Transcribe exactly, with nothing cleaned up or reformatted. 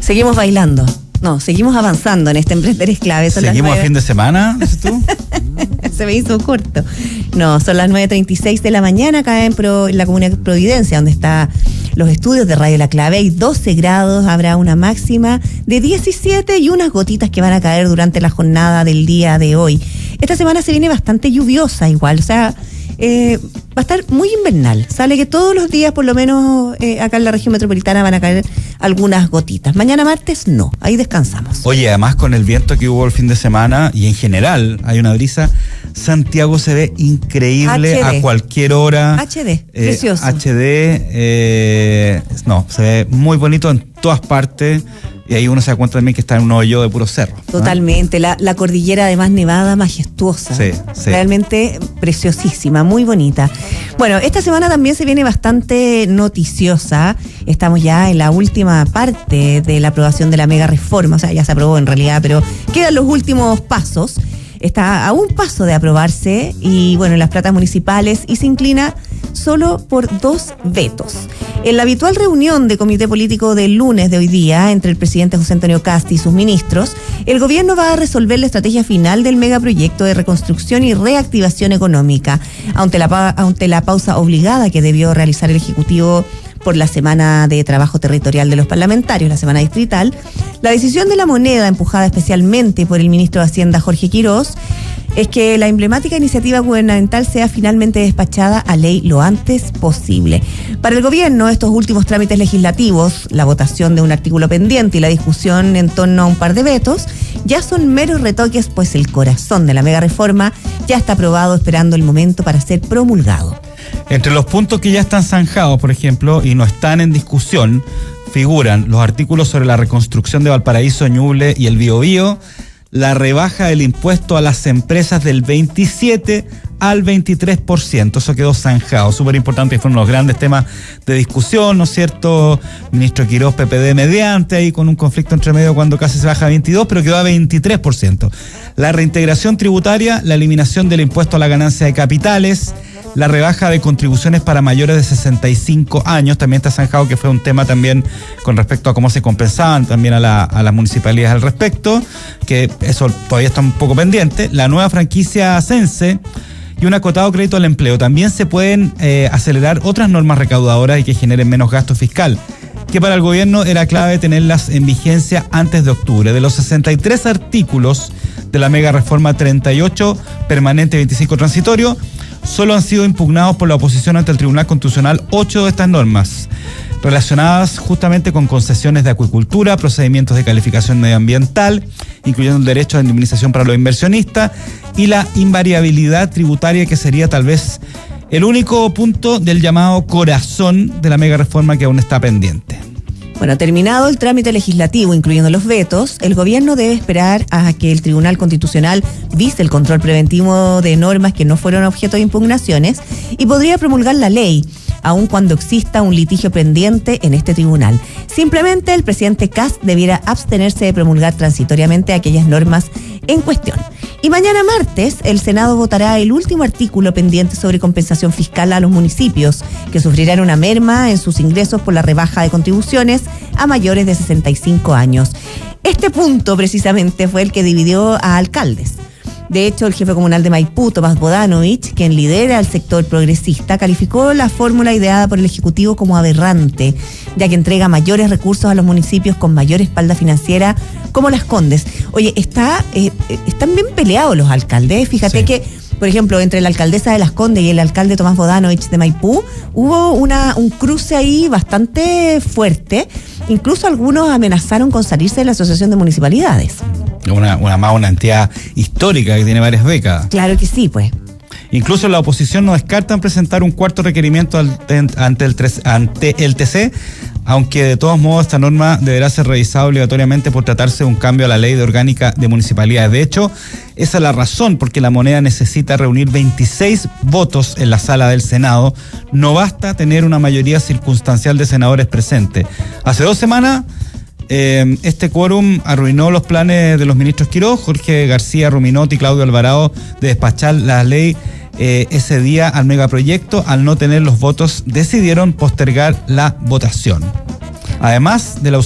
Seguimos bailando. No, seguimos avanzando en este Emprender es Clave. Son ¿Seguimos las nueve... a fin de semana, dices tú? Se me hizo corto. No, son las nueve treinta y seis de la mañana acá en, Pro, en la Comuna de Providencia, donde está los estudios de Radio La Clave. Hay doce grados, habrá una máxima de diecisiete y unas gotitas que van a caer durante la jornada del día de hoy. Esta semana se viene bastante lluviosa igual, o sea, eh, va a estar muy invernal. Sale que todos los días, por lo menos eh, acá en la región metropolitana, van a caer algunas gotitas. Mañana martes no, ahí descansamos. Oye, además con el viento que hubo el fin de semana y en general hay una brisa, Santiago se ve increíble H D. A cualquier hora. H D, eh, precioso. H D, eh, no, se ve muy bonito en todas partes. Y ahí uno se da cuenta también que está en un hoyo de puro cerro. Totalmente, ¿no? la, la cordillera además nevada, majestuosa. Sí, sí. Realmente preciosísima, muy bonita. Bueno, esta semana también se viene bastante noticiosa. Estamos ya en la última parte de la aprobación de la mega reforma. O sea, ya se aprobó en realidad, pero quedan los últimos pasos. Está a un paso de aprobarse y bueno, en las platas municipales, y se inclina solo por dos vetos. En la habitual reunión de comité político del lunes de hoy día entre el presidente José Antonio Kast y sus ministros, el gobierno va a resolver la estrategia final del megaproyecto de reconstrucción y reactivación económica, ante la, ante la pausa obligada que debió realizar el Ejecutivo por la semana de trabajo territorial de los parlamentarios, la semana distrital. La decisión de la moneda, empujada especialmente por el ministro de Hacienda Jorge Quirós, es que la emblemática iniciativa gubernamental sea finalmente despachada a ley lo antes posible. Para el gobierno, estos últimos trámites legislativos, la votación de un artículo pendiente y la discusión en torno a un par de vetos, ya son meros retoques, pues el corazón de la mega reforma ya está aprobado, esperando el momento para ser promulgado. Entre los puntos que ya están zanjados, por ejemplo, y no están en discusión, figuran los artículos sobre la reconstrucción de Valparaíso, Ñuble y el Biobío, la rebaja del impuesto a las empresas del veintisiete al veintitrés por ciento. Eso quedó zanjado, súper importante, y fueron los grandes temas de discusión, ¿no es cierto? Ministro Quirós, P P D mediante, ahí con un conflicto entre medio cuando casi se baja a veintidós, pero quedó a veintitrés por ciento. La reintegración tributaria, la eliminación del impuesto a la ganancia de capitales, la rebaja de contribuciones para mayores de sesenta y cinco años, también está zanjado, que fue un tema también con respecto a cómo se compensaban también a, la, a las municipalidades al respecto, que eso todavía está un poco pendiente. La nueva franquicia Sense y un acotado crédito al empleo. También se pueden eh, acelerar otras normas recaudadoras y que generen menos gasto fiscal, que para el gobierno era clave tenerlas en vigencia antes de octubre. De los sesenta y tres artículos de la mega reforma, treinta y ocho permanente y veinticinco transitorio, solo han sido impugnados por la oposición ante el Tribunal Constitucional ocho de estas normas, relacionadas justamente con concesiones de acuicultura, procedimientos de calificación medioambiental, incluyendo el derecho a indemnización para los inversionistas y la invariabilidad tributaria, que sería tal vez el único punto del llamado corazón de la mega reforma que aún está pendiente. Bueno, terminado el trámite legislativo, incluyendo los vetos, el gobierno debe esperar a que el Tribunal Constitucional vise el control preventivo de normas que no fueron objeto de impugnaciones y podría promulgar la ley, aun cuando exista un litigio pendiente en este tribunal. Simplemente el presidente Kast debiera abstenerse de promulgar transitoriamente aquellas normas en cuestión. Y mañana martes, el Senado votará el último artículo pendiente sobre compensación fiscal a los municipios, que sufrirán una merma en sus ingresos por la rebaja de contribuciones a mayores de sesenta y cinco años. Este punto, precisamente, fue el que dividió a alcaldes. De hecho, el jefe comunal de Maipú, Tomás Bodanovich, quien lidera el sector progresista, calificó la fórmula ideada por el Ejecutivo como aberrante, ya que entrega mayores recursos a los municipios con mayor espalda financiera, como Las Condes. Oye, está, eh, están bien peleados los alcaldes. Fíjate sí. que, por ejemplo, entre la alcaldesa de Las Condes y el alcalde Tomás Bodanovich de Maipú, hubo una, un cruce ahí bastante fuerte. Incluso algunos amenazaron con salirse de la Asociación de Municipalidades. Una, una más una entidad histórica que tiene varias décadas. Claro que sí, pues. Incluso la oposición no descartan presentar un cuarto requerimiento ante el, ante el T C, aunque de todos modos esta norma deberá ser revisada obligatoriamente por tratarse de un cambio a la ley de orgánica de municipalidades. De hecho, esa es la razón porque la moneda necesita reunir veintiséis votos en la sala del Senado. No basta tener una mayoría circunstancial de senadores presentes. Hace dos semanas Eh, este quórum arruinó los planes de los ministros Quirós, Jorge García Ruminotti y Claudio Alvarado de despachar la ley eh, ese día al megaproyecto. Al no tener los votos, decidieron postergar la votación. Además de la